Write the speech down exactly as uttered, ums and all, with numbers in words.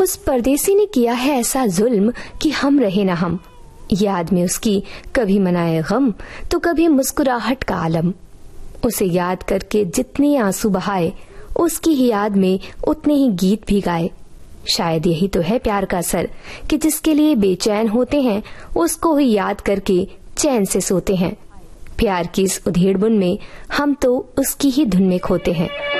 उस परदेसी ने किया है ऐसा जुल्म कि हम रहे न हम। याद में उसकी कभी मनाए गम तो कभी मुस्कुराहट का आलम। उसे याद करके जितने आंसू बहाए उसकी ही याद में उतने ही गीत भी गाए। शायद यही तो है प्यार का असर कि जिसके लिए बेचैन होते हैं उसको ही याद करके चैन से सोते हैं। प्यार की इस उधेड़ बुन में हम तो उसकी ही धुन में खोते हैं।